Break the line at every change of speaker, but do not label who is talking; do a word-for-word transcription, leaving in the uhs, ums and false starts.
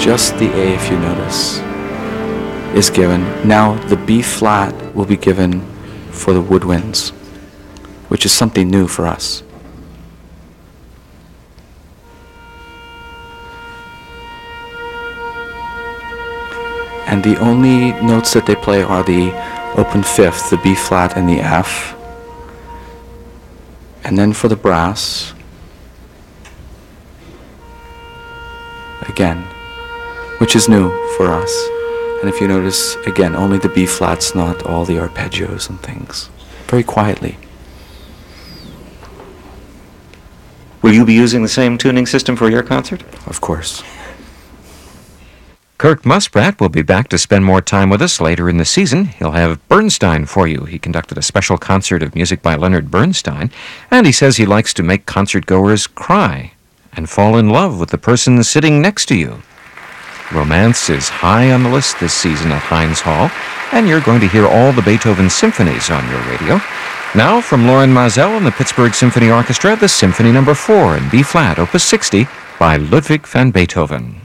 just the A, if you notice, is given. Now the B flat will be given for the woodwinds, which is something new for us. And the only notes that they play are the open fifth, the B flat and the F. And then for the brass, again, which is new for us. And if you notice, again, only the B flats, not all the arpeggios and things. Very quietly.
Will you be using the same tuning system for your concert?
Of course.
Kirk Muspratt will be back to spend more time with us later in the season. He'll have Bernstein for you. He conducted a special concert of music by Leonard Bernstein, and he says he likes to make concert-goers cry and fall in love with the person sitting next to you. Romance is high on the list this season at Heinz Hall, and you're going to hear all the Beethoven symphonies on your radio. Now, from Loren Maazel and the Pittsburgh Symphony Orchestra, the Symphony Number four in B-flat, Opus sixty, by Ludwig van Beethoven.